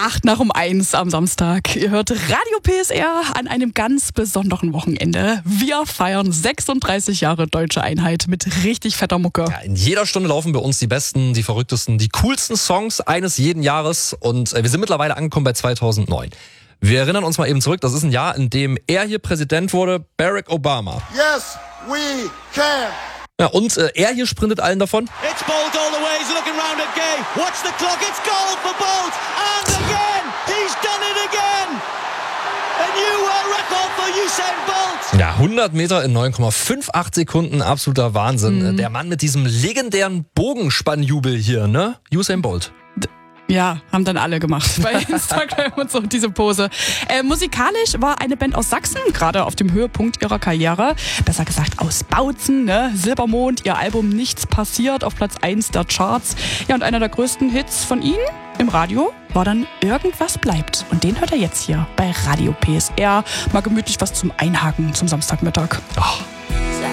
8:08 am Samstag. Ihr hört Radio PSR an einem ganz besonderen Wochenende. Wir feiern 36 Jahre deutsche Einheit mit richtig fetter Mucke. Ja, in jeder Stunde laufen bei uns die besten, die verrücktesten, die coolsten Songs eines jeden Jahres. Und wir sind mittlerweile angekommen bei 2009. Wir erinnern uns mal eben zurück, das ist ein Jahr, in dem er hier Präsident wurde, Barack Obama. Yes, we can. Ja, und er hier sprintet allen davon. It's Bolt all the way, he's looking round at Gay. Watch the clock, it's goal for Bolt. And again, he's done it again. A new world record for Usain Bolt. Ja, 100 Meter in 9,58 Sekunden, absoluter Wahnsinn. Der Mann mit diesem legendären Bogenspannjubel hier, ne? Usain Bolt. Ja, haben dann alle gemacht bei Instagram und so, diese Pose. Musikalisch war eine Band aus Sachsen gerade auf dem Höhepunkt ihrer Karriere. Besser gesagt aus Bautzen, ne? Silbermond, ihr Album Nichts passiert auf Platz 1 der Charts. Ja, und einer der größten Hits von ihnen im Radio war dann Irgendwas bleibt. Und den hört er jetzt hier bei Radio PSR. Mal gemütlich was zum Einhaken zum Samstagmittag. Oh.